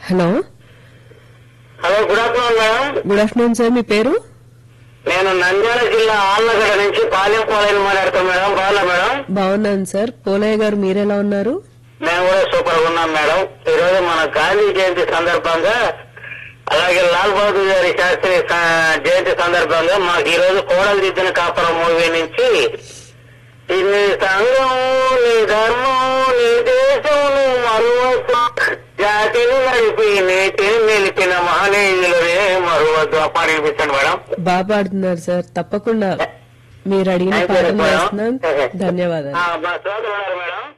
Hello hello, good afternoon madam. Good afternoon sir, మీ పేరు? నేను నంద్యాల జిల్లా ఆళ్లగడ్డ నుంచి పాలెం పోలేని మాట్లాడతాం మేడం. బాగున్నా మేడం? బాగున్నాను సార్. పోలయ్య గారు మీరెలా ఉన్నారు? మేము కూడా సూపర్ గా ఉన్నాం మేడం. ఈ రోజు మన గాంధీ జయంతి సందర్భంగా, అలాగే లాల్ బహదూర్ గారి శాస్త్రి జయంతి సందర్భంగా మాకు ఈ రోజు కోడలు దిద్దిన కాపురం మూవీ నుంచి నీ సంఘం, నీ ధర్మం, నీ దేశం, నువ్వు మరువద్దు, జాతిని నడిపి నీతిని నిలిపిన మహనీయులనే మరువద్దు ఆ పాట వినిపించండి మేడం. బాగా పాడుతున్నారు సార్. తప్పకుండా మీరు అడిగిన పాటలు వేస్తున్నాను. ధన్యవాదాలు. మా సోదరు మేడం.